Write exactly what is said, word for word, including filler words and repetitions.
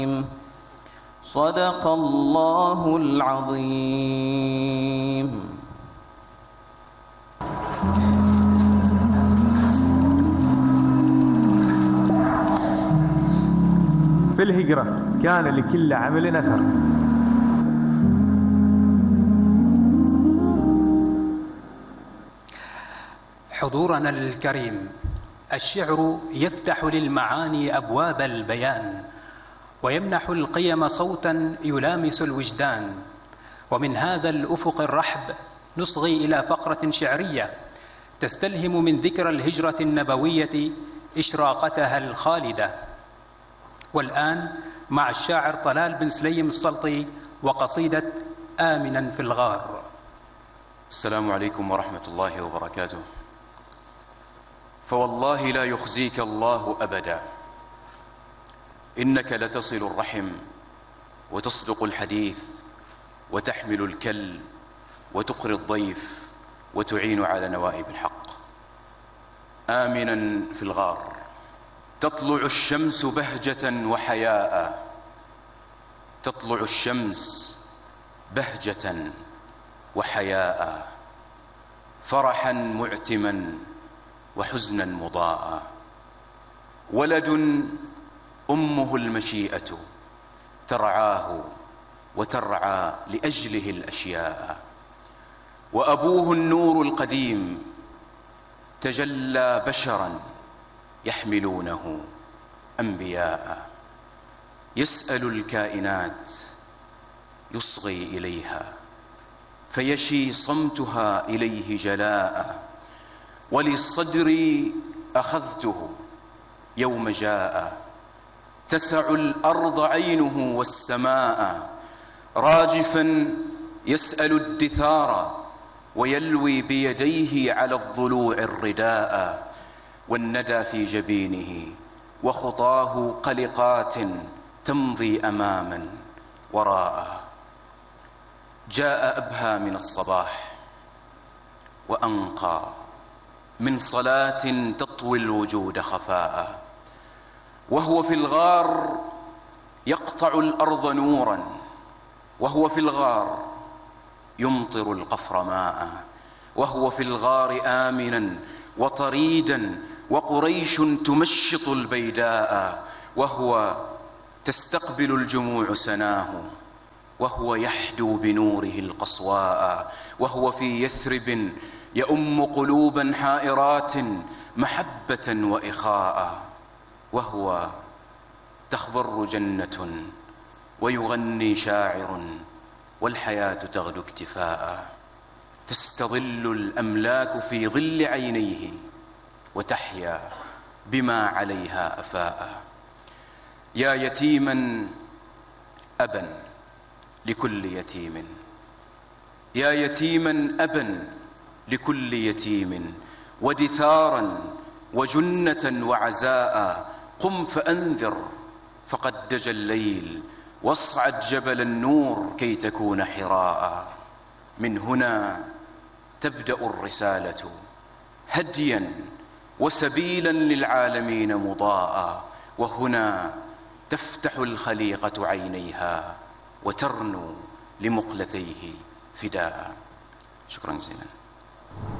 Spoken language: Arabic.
صدق الله العظيم. في الهجرة كان لكل عمل أثر. حضورنا الكريم، الشعر يفتح للمعاني أبواب البيان، ويمنح القيم صوتا يلامس الوجدان. ومن هذا الأفق الرحب نصغي إلى فقرة شعرية تستلهم من ذكرى الهجرة النبوية إشراقتها الخالدة. والآن مع الشاعر طلال بن سليم السلطي وقصيدة آمنا في الغار. السلام عليكم ورحمة الله وبركاته. فوالله لا يخزيك الله أبدا، إنك لتصل الرحم وتصدق الحديث وتحمل الكل وتقري الضيف وتعين على نوائب الحق. آمنا في الغار تطلع الشمس بهجة وحياء، تطلع الشمس بهجة وحياء، فرحا معتما وحزنا مضاء. ولد أمه المشيئة ترعاه وترعى لأجله الأشياء، وأبوه النور القديم تجلى بشرا يحملونه أنبياء. يسأل الكائنات يصغي إليها فيشي صمتها إليه جلاء. وللصدر أخذته يوم جاء، تسع الأرض عينه والسماء. راجفا يسأل الدثار ويلوي بيديه على الضلوع الرداء. والندى في جبينه وخطاه قلقات تمضي أماما وراء. جاء أبهى من الصباح وأنقى من صلاة تطوي الوجود خفاء. وهو في الغار يقطع الأرض نورا، وهو في الغار يمطر القفر ماء. وهو في الغار آمنا وطريدا، وقريش تمشط البيداء. وهو تستقبل الجموع سناه، وهو يحدو بنوره القصواء. وهو في يثرب يؤم قلوبا حائرات محبة وإخاء. وهو تخضر جنة ويغني شاعر، والحياة تغدو اكتفاء. تستظل الأملاك في ظل عينيه، وتحيا بما عليها أفاء. يا يتيما أبا لكل يتيم، يا يتيما أبا لكل يتيم، ودثارا وجنة وعزاء. قم فأنذر فقد دجى الليل، واصعد جبل النور كي تكون حراء. من هنا تبدأ الرسالة هديا وسبيلا للعالمين مضاء. وهنا تفتح الخليقة عينيها وترنو لمقلتيه فداء. شكرا جزيلا.